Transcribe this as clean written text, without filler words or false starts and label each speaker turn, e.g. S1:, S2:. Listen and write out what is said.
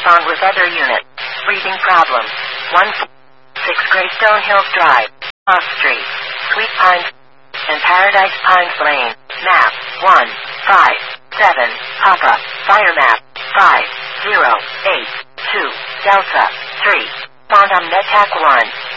S1: respond with other units. Breathing problems. 146 Greystone Hills Drive. Off Street. Sweet Pines and Paradise Pines Lane. Map 157. Papa. Fire map 5082. Delta 3. Respond on NetAC 1.